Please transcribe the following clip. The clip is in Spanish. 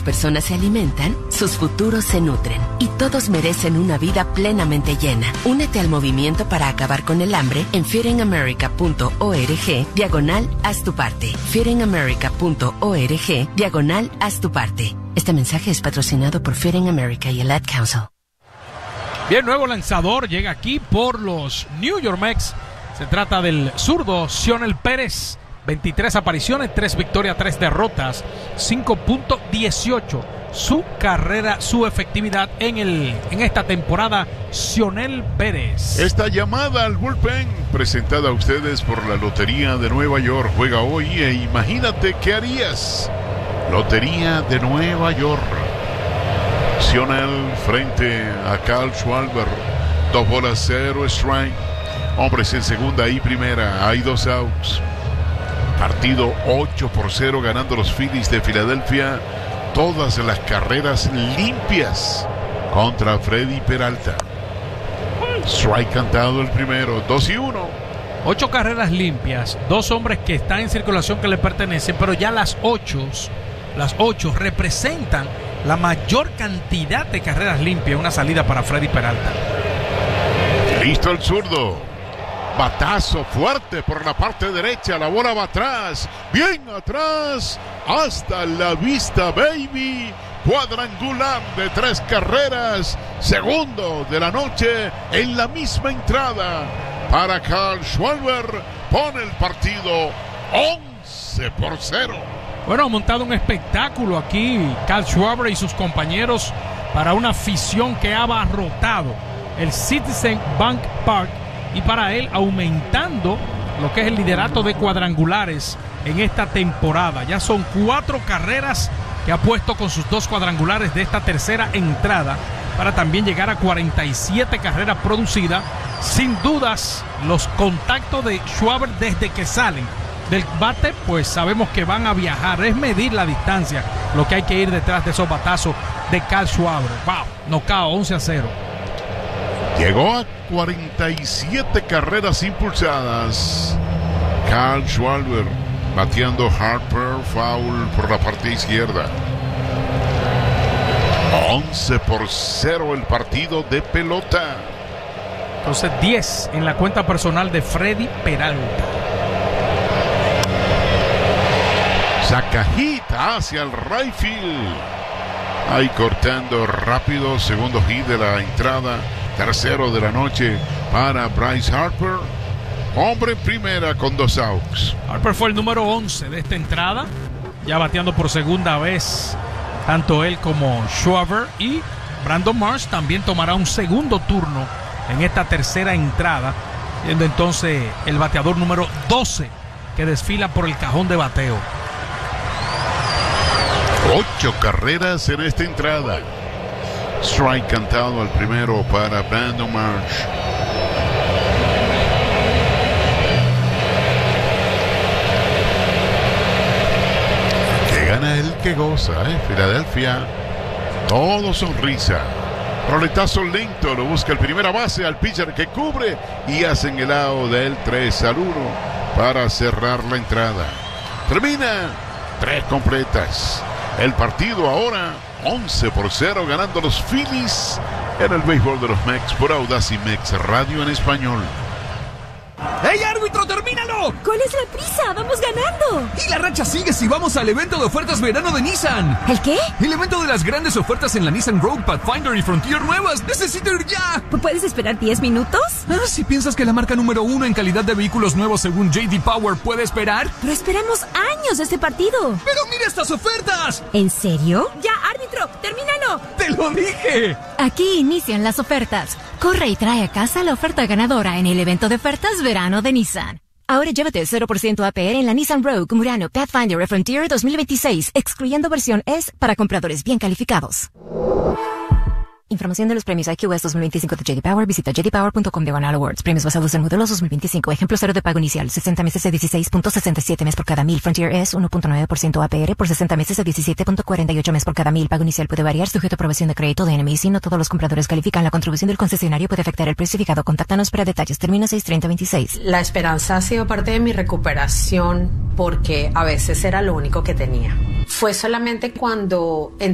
personas se alimentan, sus futuros se nutren. Y todos merecen una vida plenamente llena. Únete al movimiento para acabar con el hambre en feedingamerica.org/haz tu parte. feedingamerica.org/haz tu parte. Este mensaje es patrocinado por Feeding America y el Ad Council. Bien, nuevo lanzador llega aquí por los New York Mets. Se trata del zurdo Cionel Pérez. 23 apariciones, 3 victorias, 3 derrotas, 5.18 su carrera, su efectividad en esta temporada. Cionel Pérez. Esta llamada al bullpen, presentada a ustedes por la Lotería de Nueva York. Juega hoy e imagínate qué harías. Lotería de Nueva York. Cionel frente a Kyle Schwarber. 2-0 strike. Hombres en segunda y primera. Hay 2 outs. Partido 8-0 ganando los Phillies de Filadelfia. Todas las carreras limpias contra Freddy Peralta. Strike cantado el primero. 2-1. 8 carreras limpias. 2 hombres que están en circulación que le pertenecen, pero ya las 8 representan la mayor cantidad de carreras limpias. Una salida para Freddy Peralta. Listo el zurdo. Batazo fuerte por la parte derecha. La bola va atrás. Bien atrás. Hasta la vista, baby. Cuadrangular de 3 carreras. Segundo de la noche en la misma entrada. Para Kyle Schwarber. Pone el partido 11-0. Bueno, ha montado un espectáculo aquí Kyle Schwarber y sus compañeros para una afición que ha abarrotado el Citizen Bank Park, y para él aumentando lo que es el liderato de cuadrangulares en esta temporada. Ya son 4 carreras que ha puesto con sus 2 cuadrangulares de esta tercera entrada, para también llegar a 47 carreras producidas. Sin dudas, los contactos de Schwarber desde que salen del bate, pues sabemos que van a viajar. Es medir la distancia lo que hay que ir detrás de esos batazos de Kyle Schwarber. Wow, knockout 11-0. Llegó a 47 carreras impulsadas. Kyle Schwarber bateando. Harper, foul por la parte izquierda. 11-0 el partido de pelota. Entonces 10 en la cuenta personal de Freddy Peralta. Saca hit hacia el right field. Ahí cortando rápido. Segundo hit de la entrada. Tercero de la noche para Bryce Harper. Hombre en primera con 2 outs. Harper fue el número 11 de esta entrada. Ya bateando por segunda vez. Tanto él como Schwarber. Y Brandon Marsh también tomará un segundo turno en esta tercera entrada, siendo entonces el bateador número 12 que desfila por el cajón de bateo. 8 carreras en esta entrada. Strike cantado al primero para Brandon Marsh. Que gana el que goza, Filadelfia. Todo sonrisa. Roletazo lento, lo busca el primera base, al pitcher que cubre y hacen el out del 3-1 para cerrar la entrada. Termina 3 completas. El partido ahora 11-0 ganando los Phillies en el béisbol de los Mets por Audacy Mex Radio en español. ¡Ey, árbitro, termínalo! ¿Cuál es la prisa? ¡Vamos ganando! Y la racha sigue si vamos al evento de ofertas verano de Nissan. ¿El qué? El evento de las grandes ofertas en la Nissan Rogue, Pathfinder y Frontier nuevas. ¡Necesito ir ya! ¿Puedes esperar 10 minutos? Si piensas que la marca número 1 en calidad de vehículos nuevos según J.D. Power puede esperar. Pero esperamos años de este partido. ¡Pero mira estas ofertas! ¿En serio? ¡Ya, árbitro! ¡Termínalo! ¡Te lo dije! Aquí inician las ofertas. Corre y trae a casa la oferta ganadora en el evento de ofertas verano de Nissan. Ahora llévate 0% APR en la Nissan Rogue, Murano, Pathfinder y Frontier 2026, excluyendo versión S para compradores bien calificados. Información de los premios IQS 2025 de J.D. Power. Visita jdpower.com/awards. Premios basados en modelos 2025. Ejemplo 0 de pago inicial. 60 meses de 16.67 mes por cada 1000. Frontier S 1.9% APR por 60 meses de 17.48 mes por cada 1000. Pago inicial puede variar sujeto a aprobación de crédito de NMC. No todos los compradores califican. La contribución del concesionario puede afectar el precio fijado. Contáctanos para detalles. Termina 6/30/26. La esperanza ha sido parte de mi recuperación porque a veces era lo único que tenía. Fue solamente cuando